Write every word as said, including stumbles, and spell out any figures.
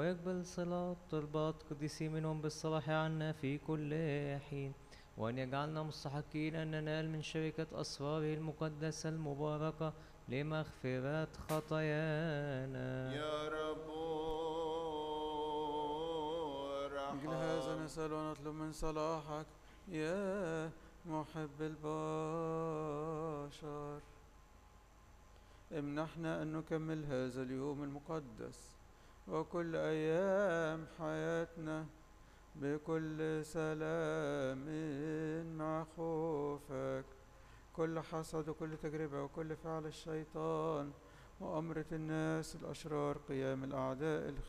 ويقبل صلاة طلبات قديسي منهم بالصلاح عنا في كل حين، وأن يجعلنا مستحقين أن ننال من شركة أسراره المقدسة المباركة لمغفرة خطايانا. يا رب مثل هذا ارحم. نسأل ونطلب من صلاحك يا محب البشر. امنحنا أن نكمل هذا اليوم المقدس وكل أيام حياتنا بكل سلام مع خوفك، كل حسد وكل تجربة وكل فعل الشيطان وأمرة الناس الأشرار قيام الأعداء